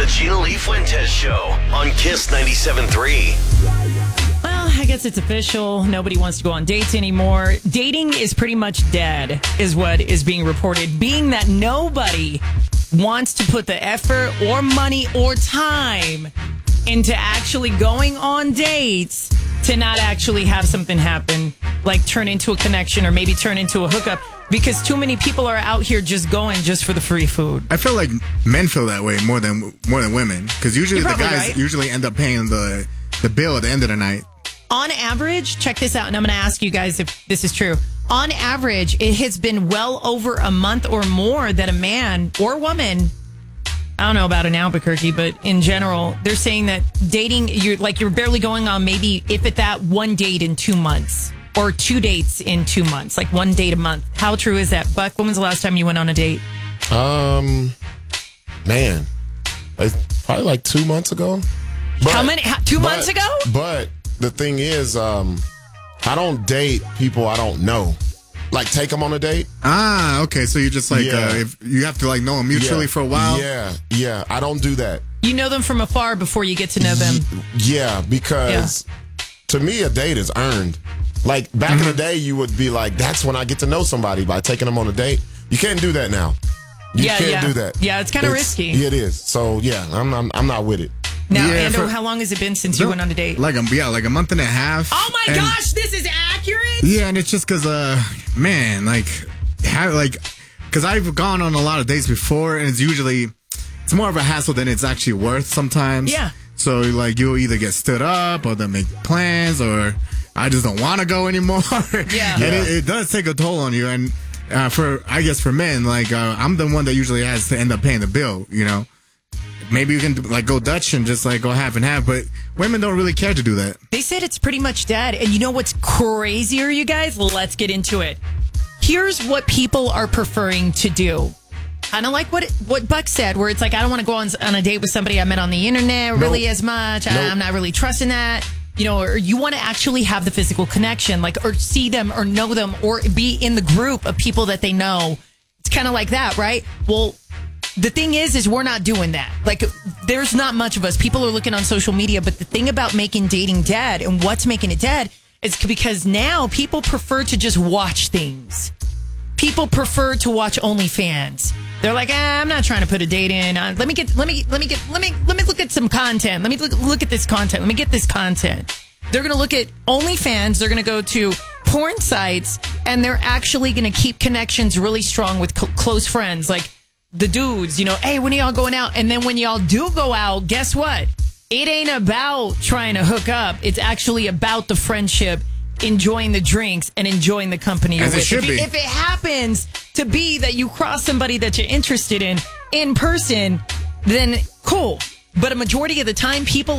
The Gina Lee Fuentes Show on Kiss 97.3. Well, I guess it's official. Nobody wants to go on dates anymore. Dating is pretty much dead, is what is being reported, being that nobody wants to put the effort or money or time into actually going on dates to not actually have something happen, like turn into a connection or maybe turn into a hookup, because too many people are out here just going just for the free food. I feel like men feel that way more than women, because usually the guys usually end up paying the bill at the end of the night. On average, check this out, and I'm going to ask you guys if this is true. On average, it has been well over a month or more that a man or woman, I don't know about in Albuquerque, but in general, they're saying that dating, you're barely going on maybe, if at that, one date in 2 months or 2 dates in 2 months, like one date a month. How true is that? Buck, when was the last time you went on a date? Man, probably like 2 months ago. But, How many? 2 months ago? But the thing is, I don't date people I don't know. Like, take them on a date. Ah, okay. So you just like, if you have to like know them mutually for a while. Yeah. I don't do that. You know them from afar before you get to know them. Yeah, because to me, a date is earned. Like, back in the day, you would be like, that's when I get to know somebody, by taking them on a date. You can't do that now. You can't do that. Yeah, it's kind of risky. It is. So, yeah, I'm not with it. Now, Andrew, how long has it been since you went on a date? Like a month and a half. Oh my gosh, this is accurate. Yeah, and it's just because, man, because I've gone on a lot of dates before, and it's more of a hassle than it's actually worth sometimes. Yeah. So like you'll either get stood up or they'll make plans, or I just don't want to go anymore. Yeah. And it does take a toll on you, and for men, like I'm the one that usually has to end up paying the bill. You know. Maybe you can like go Dutch and just like go half and half, but women don't really care to do that. They said it's pretty much dead. And you know what's crazier, you guys? Let's get into it. Here's what people are preferring to do. Kind of like what Buck said, where it's like, I don't want to go on a date with somebody I met on the internet really as much. I'm not really trusting that. You know, or you want to actually have the physical connection, like, or see them or know them or be in the group of people that they know. It's kind of like that, right? Well, the thing is we're not doing that. Like, there's not much of us. People are looking on social media, but the thing about making dating dead and what's making it dead is because now people prefer to just watch things. People prefer to watch OnlyFans. They're like, I'm not trying to put a date in. Let me look at some content. Let me look at this content. Let me get this content. They're going to look at OnlyFans. They're going to go to porn sites, and they're actually going to keep connections really strong with close friends. Like, the dudes, you know, hey, when are y'all going out? And then when y'all do go out, guess what? It ain't about trying to hook up. It's actually about the friendship, enjoying the drinks, and enjoying the company you're with. If it happens to be that you cross somebody that you're interested in person, then cool. But a majority of the time, people